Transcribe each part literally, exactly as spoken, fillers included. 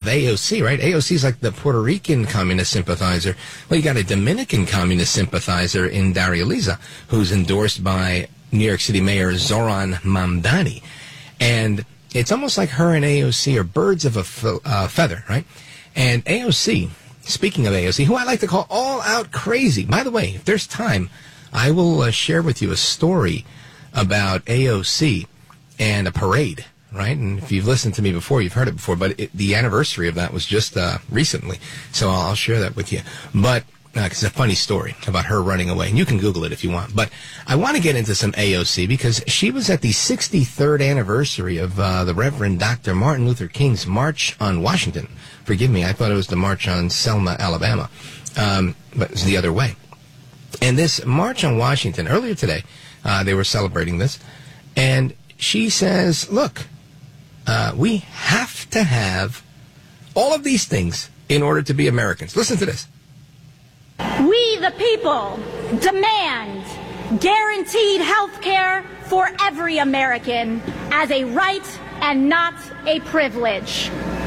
A O C, right? A O C is like the Puerto Rican communist sympathizer. Well, you got a Dominican communist sympathizer in Daria Liza, who's endorsed by New York City Mayor Zoran Mamdani. And it's almost like her and A O C are birds of a fe- uh, feather, right? And A O C, speaking of A O C, who I like to call all out crazy. By the way, if there's time, I will uh, share with you a story about A O C and a parade, right? And if you've listened to me before, you've heard it before, but it, the anniversary of that was just uh, recently. So I'll, I'll share that with you. But uh, it's a funny story about her running away. And you can Google it if you want. But I want to get into some A O C because she was at the sixty-third anniversary of uh, the Reverend Doctor Martin Luther King's March on Washington. Forgive me, I thought it was the March on Selma, Alabama. Um, but it's the other way. And this March on Washington, earlier today, uh, they were celebrating this. And she says, look, uh, we have to have all of these things in order to be Americans. Listen to this. We, the people, demand guaranteed health care for every American as a right and not a privilege.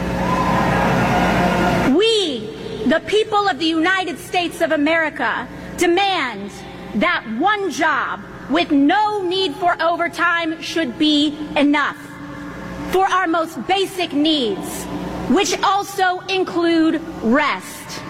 We, the people of the United States of America, demand that one job with no need for overtime should be enough for our most basic needs, which also include rest.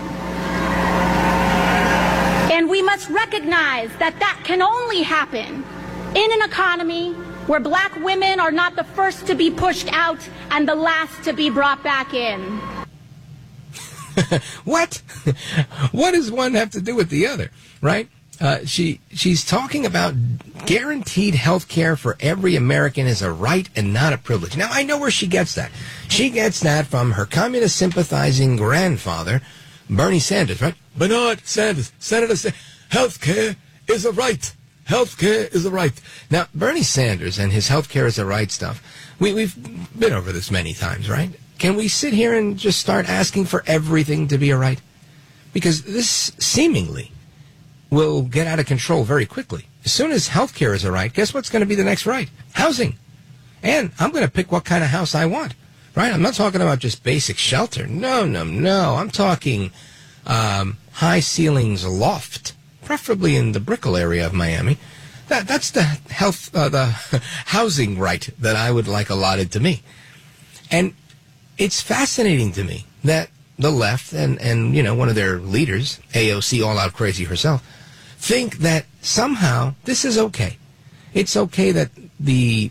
And we must recognize that that can only happen in an economy where black women are not the first to be pushed out and the last to be brought back in. What? What does one have to do with the other, right? Uh, she she's talking about guaranteed health care for every American is a right and not a privilege. Now, I know where she gets that. She gets that from her communist sympathizing grandfather, Bernie Sanders, right? Bernard Sanders, Senator Sanders, health care is a right. Health care is a right. Now, Bernie Sanders and his health care is a right stuff, we, we've been over this many times, right? Can we sit here and just start asking for everything to be a right? Because this seemingly will get out of control very quickly. As soon as health care is a right, guess what's going to be the next right? Housing. And I'm going to pick what kind of house I want, right? I'm not talking about just basic shelter. No, no, no. I'm talking um, high ceilings loft, preferably in the Brickell area of Miami. That That's the health, uh, the housing right that I would like allotted to me. And it's fascinating to me that the left and, and, you know, one of their leaders, A O C, all out crazy herself, think that somehow this is okay. It's okay that the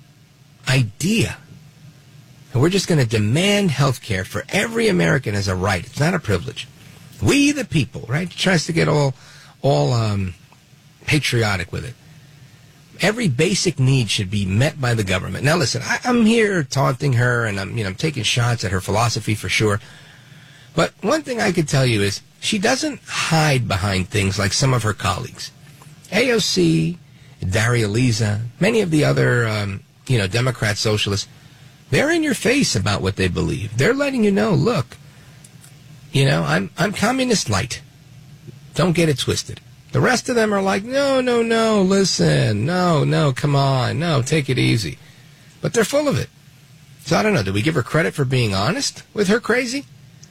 idea that we're just going to demand health care for every American as a right. It's not a privilege. We, the people, right? Tries to get all, all um, patriotic with it. Every basic need should be met by the government. Now, listen, I, I'm here taunting her, and I'm, you know, I'm taking shots at her philosophy for sure. But one thing I could tell you is she doesn't hide behind things like some of her colleagues. A O C, Daria Liza, many of the other, um, you know, Democrat socialists, they're in your face about what they believe. They're letting you know, look, you know, I'm I'm communist light. Don't get it twisted. The rest of them are like, no, no, no, listen, no, no, come on, no, take it easy. But they're full of it. So I don't know, do we give her credit for being honest with her crazy?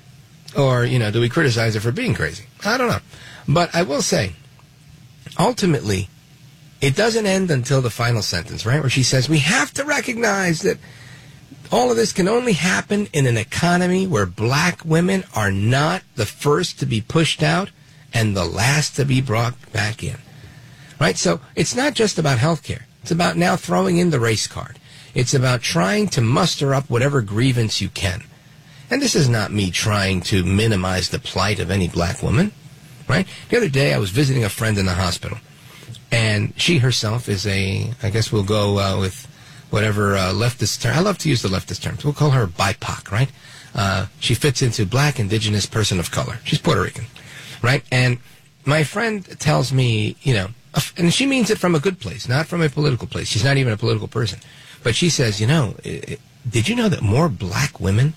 Or, you know, do we criticize her for being crazy? I don't know. But I will say, ultimately, it doesn't end until the final sentence, right? Where she says, we have to recognize that all of this can only happen in an economy where black women are not the first to be pushed out and the last to be brought back in, right? So it's not just about health care. It's about now throwing in the race card. It's about trying to muster up whatever grievance you can. And this is not me trying to minimize the plight of any black woman, right? The other day I was visiting a friend in the hospital, and she herself is a, I guess we'll go uh, with whatever uh, leftist term. I love to use the leftist terms. We'll call her B I P O C, right? Uh, she fits into black, indigenous, person of color. She's Puerto Rican. Right? And my friend tells me, you know, and she means it from a good place, not from a political place. She's not even a political person. But she says, you know, did you know that more black women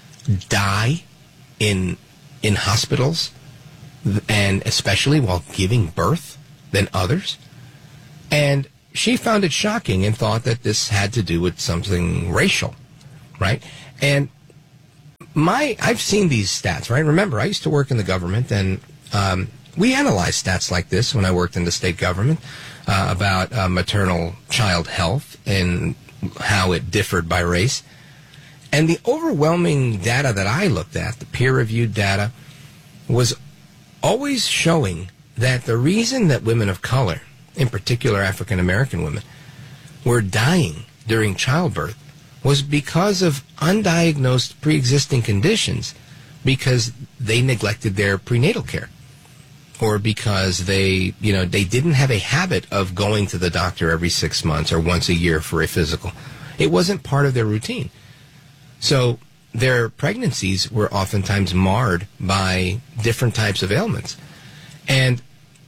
die in in hospitals, and especially while giving birth, than others? And she found it shocking and thought that this had to do with something racial, right? And my I've seen these stats, right? Remember, I used to work in the government, and um, we analyzed stats like this when I worked in the state government uh, about uh, maternal child health and how it differed by race. And the overwhelming data that I looked at, the peer-reviewed data, was always showing that the reason that women of color, in particular African-American women, were dying during childbirth was because of undiagnosed pre-existing conditions, because they neglected their prenatal care, or because they, you know, they didn't have a habit of going to the doctor every six months or once a year for a physical. It wasn't part of their routine. So their pregnancies were oftentimes marred by different types of ailments. And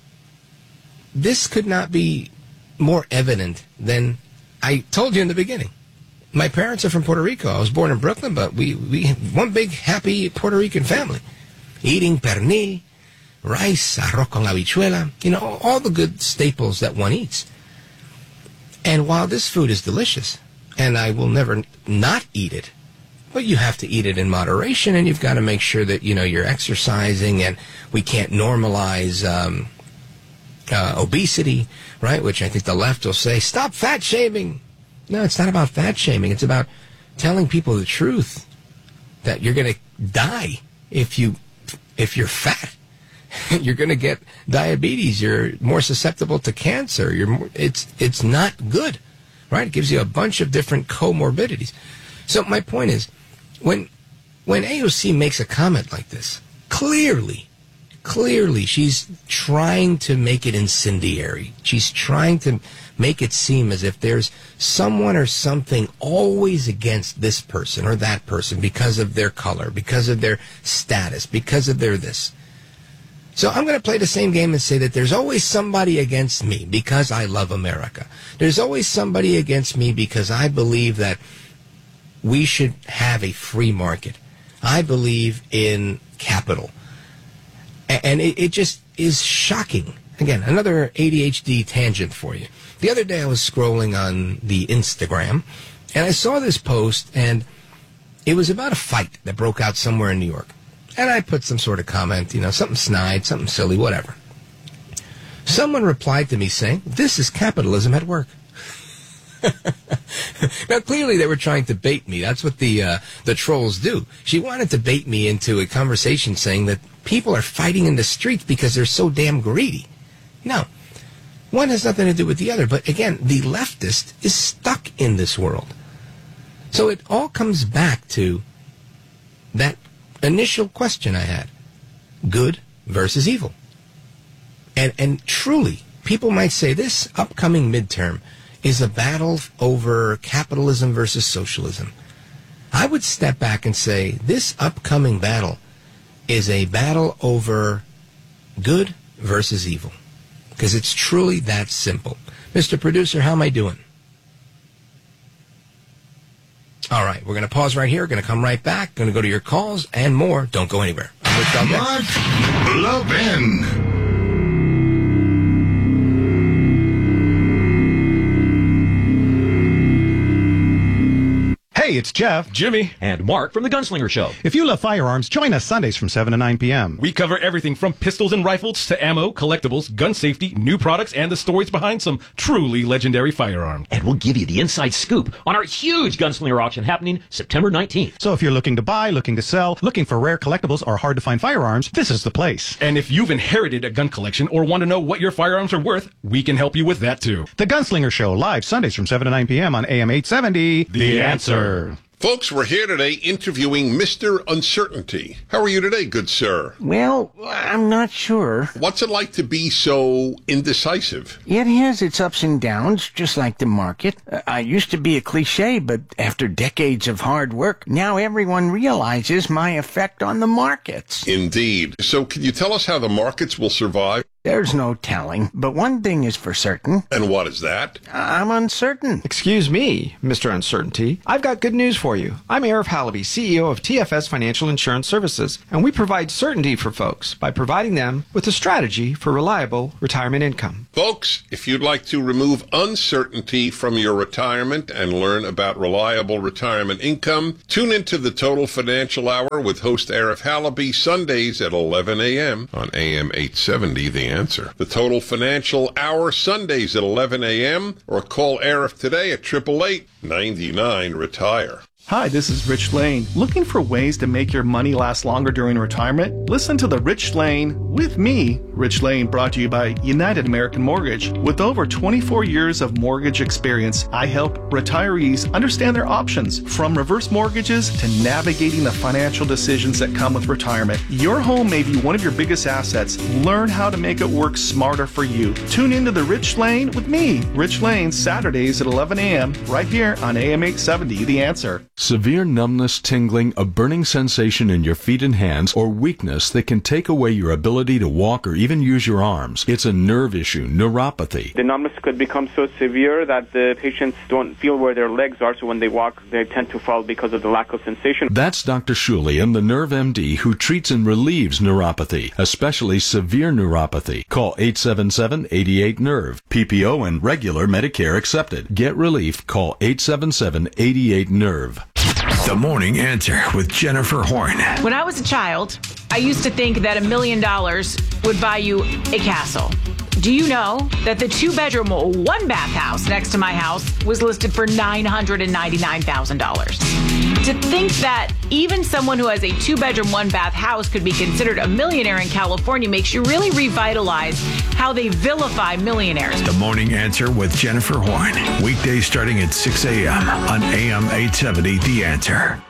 this could not be more evident than I told you in the beginning. My parents are from Puerto Rico. I was born in Brooklyn, but we, we had one big, happy Puerto Rican family. Eating pernil, rice, arroz con habichuela, you know, all the good staples that one eats. And while this food is delicious, and I will never not eat it, but you have to eat it in moderation, and you've got to make sure that, you know, you're exercising, and we can't normalize um, uh, obesity, right? Which I think the left will say, stop fat shaming. No, it's not about fat shaming. It's about telling people the truth, that you're going to die if you if you're fat. You're going to get diabetes. You're more susceptible to cancer. You're more, it's it's not good, right? It gives you a bunch of different comorbidities. So my point is, when when A O C makes a comment like this, clearly, clearly she's trying to make it incendiary. She's trying to make it seem as if there's someone or something always against this person or that person because of their color, because of their status, because of their this. So I'm going to play the same game and say that there's always somebody against me because I love America. There's always somebody against me because I believe that we should have a free market. I believe in capital. And it, it just is shocking. Again, another A D H D tangent for you. The other day I was scrolling on the Instagram, and I saw this post, and it was about a fight that broke out somewhere in New York. And I put some sort of comment, you know, something snide, something silly, whatever. Someone replied to me saying, this is capitalism at work. Now, clearly they were trying to bait me. That's what the uh, the trolls do. She wanted to bait me into a conversation saying that people are fighting in the streets because they're so damn greedy. No. One has nothing to do with the other. But again, the leftist is stuck in this world. So it all comes back to that initial question I had. Good versus evil. And and truly, people might say this upcoming midterm is a battle over capitalism versus socialism. I would step back and say this upcoming battle is a battle over good versus evil. Because it's truly that simple. Mister Producer, how am I doing? All right, we're going to pause right here. Going to come right back. Going to go to your calls and more. Don't go anywhere. I'm Rich Valdez. Mark Levin. Hey, it's Jeff, Jimmy, and Mark from The Gunslinger Show. If you love firearms, join us Sundays from seven to nine p.m. We cover everything from pistols and rifles to ammo, collectibles, gun safety, new products, and the stories behind some truly legendary firearms. And we'll give you the inside scoop on our huge Gunslinger auction happening September nineteenth. So if you're looking to buy, looking to sell, looking for rare collectibles or hard-to-find firearms, this is the place. And if you've inherited a gun collection or want to know what your firearms are worth, we can help you with that too. The Gunslinger Show, live Sundays from seven to nine p.m. on A M eight seventy. The, the Answer. Folks, we're here today interviewing Mister Uncertainty. How are you today, good sir? Well, I'm not sure. What's it like to be so indecisive? It has its ups and downs, just like the market. I used to be a cliche, but after decades of hard work, now everyone realizes my effect on the markets. Indeed. So can you tell us how the markets will survive? There's no telling, but one thing is for certain. And what is that? I'm uncertain. Excuse me, Mister Uncertainty. I've got good news for you. I'm Arif Halaby, C E O of T F S Financial Insurance Services, and we provide certainty for folks by providing them with a strategy for reliable retirement income. Folks, if you'd like to remove uncertainty from your retirement and learn about reliable retirement income, tune into the Total Financial Hour with host Arif Halaby Sundays at eleven a.m. on A M eight seventy, The Answer. The Total Financial Hour Sundays at eleven a.m. or call Arif today at eight eight eight, nine nine, retire. Hi, this is Rich Lane. Looking for ways to make your money last longer during retirement? Listen to The Rich Lane with me, Rich Lane, brought to you by United American Mortgage. With over twenty-four years of mortgage experience, I help retirees understand their options, from reverse mortgages to navigating the financial decisions that come with retirement. Your home may be one of your biggest assets. Learn how to make it work smarter for you. Tune into The Rich Lane with me, Rich Lane, Saturdays at eleven a.m. right here on A M eight seventy, The Answer. Severe numbness, tingling, a burning sensation in your feet and hands, or weakness that can take away your ability to walk or even use your arms. It's a nerve issue, neuropathy. The numbness could become so severe that the patients don't feel where their legs are, so when they walk, they tend to fall because of the lack of sensation. That's Doctor Shulian, the Nerve M D, who treats and relieves neuropathy, especially severe neuropathy. Call eight seven seven, eight eight, nerve. P P O and regular Medicare accepted. Get relief. Call eight seven seven, eight eight, nerve. The Morning Answer with Jennifer Horn. When I was a child, I used to think that a million dollars would buy you a castle. Do you know that the two-bedroom, one-bath house next to my house was listed for nine hundred ninety-nine thousand dollars? To think that even someone who has a two-bedroom, one-bath house could be considered a millionaire in California makes you really revitalize how they vilify millionaires. The Morning Answer with Jennifer Horn. Weekdays starting at six a.m. on A M eight seventy, The Answer.